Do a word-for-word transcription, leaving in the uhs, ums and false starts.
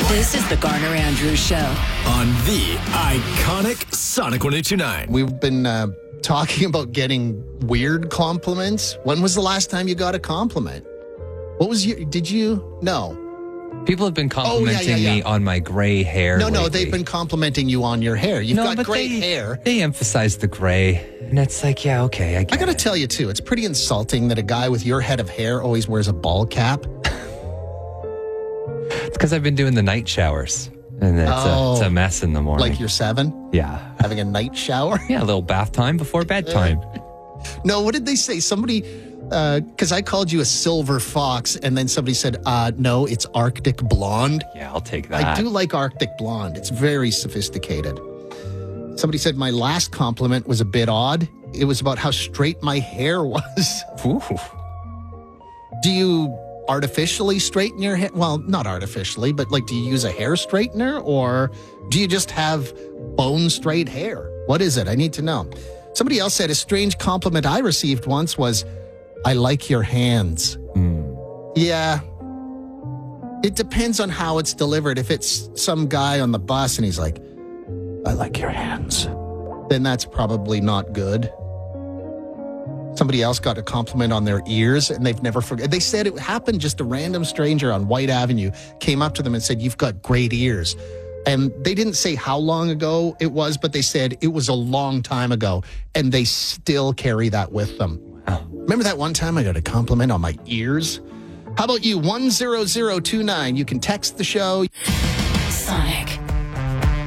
This is the Garner Andrews Show on the iconic Sonic one eighty-nine. We've been uh, talking about getting weird compliments. When was the last time you got a compliment? What was your, did you, no. People have been complimenting oh, yeah, yeah, yeah. me on my gray hair. No, no, lately. they've been complimenting you on your hair. You've no, got but great they, hair. They emphasize the gray. And it's like, yeah, okay, I get I got to it. tell you, too, it's pretty insulting that a guy with your head of hair always wears a ball cap. It's because I've been doing the night showers. And it's, Oh. a, it's a mess in the morning. Like you're seven, yeah. having a night shower. Yeah, a little bath time before bedtime. No, what did they say? Somebody, because I called you a silver fox, and then somebody said, uh, no, it's Arctic blonde. Yeah, I'll take that. I do like Arctic blonde. It's very sophisticated. Somebody said my last compliment was a bit odd. It was about how straight my hair was. Ooh. Do you artificially straighten your hair? Well, not artificially, but like, do you use a hair straightener, or do you just have bone straight hair? What is it? I need to know. Somebody else said a strange compliment I received once was, I like your hands. Mm. Yeah. It depends on how it's delivered. If it's some guy on the bus and he's like, I like your hands, then that's probably not good. Somebody else got a compliment on their ears and they've never forgot. They said it happened, just a random stranger on White Avenue came up to them and said, you've got great ears. And they didn't say how long ago it was, but they said it was a long time ago, and they still carry that with them. Wow. Remember that one time I got a compliment on my ears? How about you? one zero zero two nine. You can text the show.